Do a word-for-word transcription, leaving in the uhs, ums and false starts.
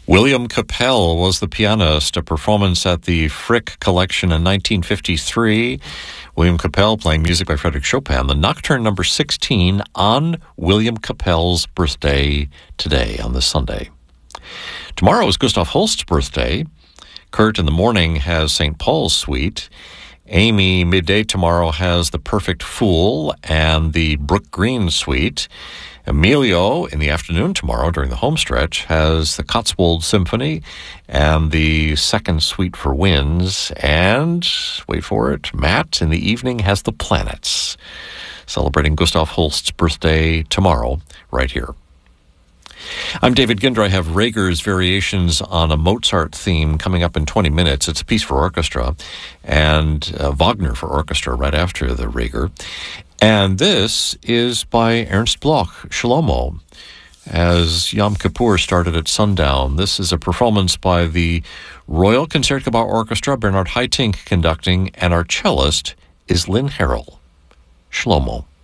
William Capell was the pianist, a performance at the Frick Collection in nineteen fifty-three. William Capell playing music by Frédéric Chopin, the Nocturne number sixteen on William Capell's birthday today, on this Sunday. Tomorrow is Gustav Holst's birthday. Kurt in the morning has Saint Paul's Suite. Amy, midday tomorrow, has The Perfect Fool and the Brook Green Suite. Emilio, in the afternoon tomorrow, during the home stretch, has the Cotswold Symphony and the Second Suite for Winds. And, wait for it, Matt, in the evening, has The Planets, celebrating Gustav Holst's birthday tomorrow, right here. I'm David Ginder. I have Rager's Variations on a Mozart theme coming up in twenty minutes. It's a piece for orchestra, and uh, Wagner for orchestra right after the Rager. And this is by Ernst Bloch, Shlomo, as Yom Kippur started at sundown. This is a performance by the Royal Concertgebouw Orchestra, Bernard Haitink conducting, and our cellist is Lynn Harrell. Shlomo.